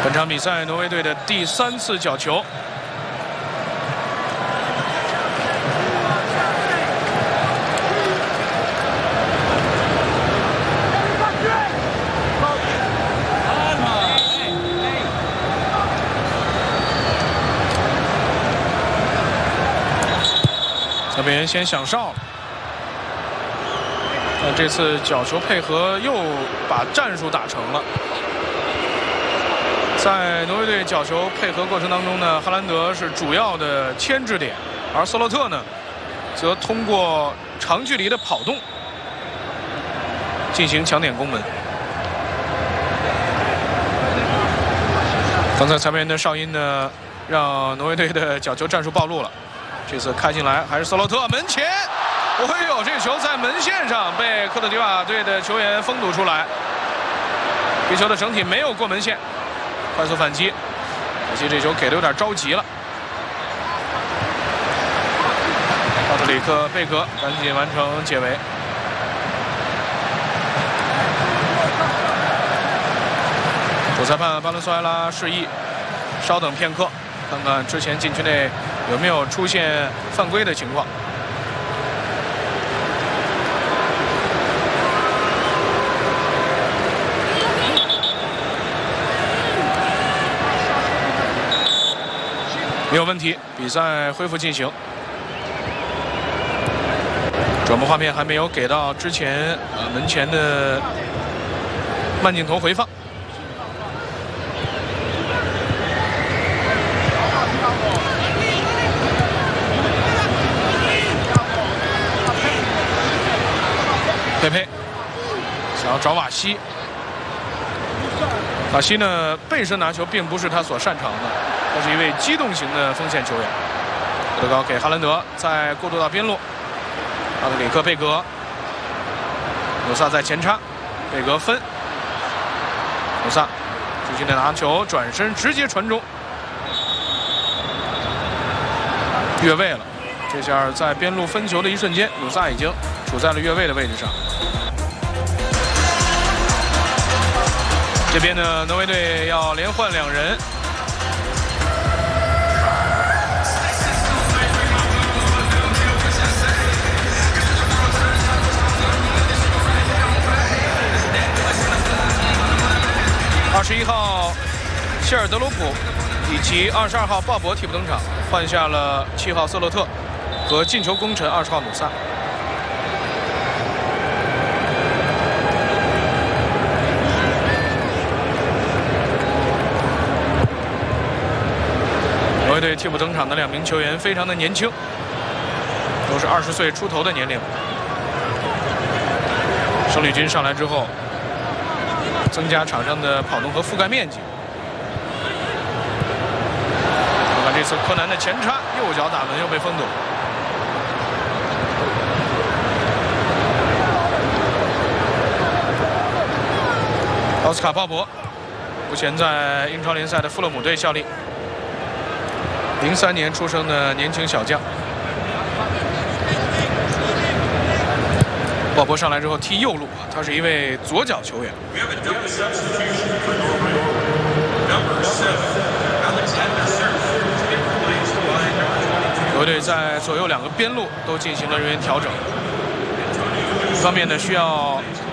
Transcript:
本场比赛，挪威队的第3次角球。这边先响哨了。 这次角球配合又把战术打成了。在挪威队角球配合过程当中呢，哈兰德是主要的牵制点，而瑟洛特呢，则通过长距离的跑动进行抢点攻门。刚才裁判员的哨音呢，让挪威队的角球战术暴露了。这次开进来还是瑟洛特门前。 哎呦，这个球在门线上被科特迪瓦队的球员封堵出来，这球的整体没有过门线，快速反击，可惜这球给的有点着急了。奥特里克·贝格赶紧完成解围。主裁判巴伦索埃拉示意稍等片刻，看看之前禁区内有没有出现犯规的情况。 没有问题，比赛恢复进行。转播画面还没有给到之前门前的慢镜头回放。佩佩想要找瓦西，瓦西呢背身拿球并不是他所擅长的。 他是一位机动型的锋线球员。德高给哈兰德，再过渡到边路。奥特里克·贝格，纽萨在前插，贝格分。纽萨主心的拿球，转身直接传中，越位了。这下在边路分球的一瞬间，纽萨已经处在了越位的位置上。这边呢，挪威队要连换2人。 21号谢尔德鲁普以及22号鲍勃替补登场，换下了7号瑟洛特和进球功臣20号努萨。挪威队替补登场的2名球员非常的年轻，都是20岁出头的年龄。胜利军上来之后。 增加场上的跑动和覆盖面积。看看这次柯南的前插，右脚打门又被封堵。奥斯卡·鲍勃，目前在英超联赛的富勒姆队效力，03年出生的年轻小将。鲍勃上来之后踢右路，他是一位左脚球员。球队在左右2个边路都进行了人员调整，一方面呢需要